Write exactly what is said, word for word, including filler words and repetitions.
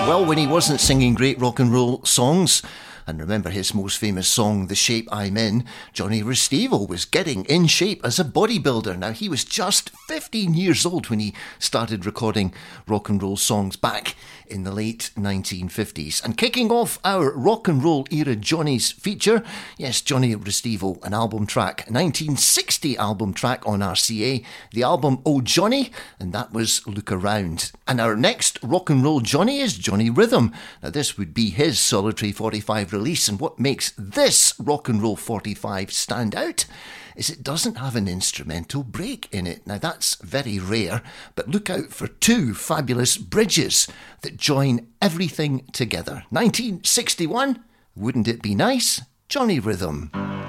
Well, when he wasn't singing great rock and roll songs, and remember his most famous song, The Shape I'm In, Johnny Restivo was getting in shape as a bodybuilder. Now, he was just fifteen years old when he started recording rock and roll songs back in the late nineteen fifties. And kicking off our rock and roll era Johnny's feature, yes, Johnny Restivo, an album track, a nineteen sixty album track on R C A, the album Oh Johnny, and that was Look Around. And our next rock and roll Johnny is Johnny Rhythm. Now, this would be his solitary forty-five release, and what makes this rock and roll forty-five stand out is it doesn't have an instrumental break in it. Now, that's very rare, but look out for two fabulous bridges that join everything together. nineteen sixty-one, Wouldn't It Be Nice? Johnny Rhythm.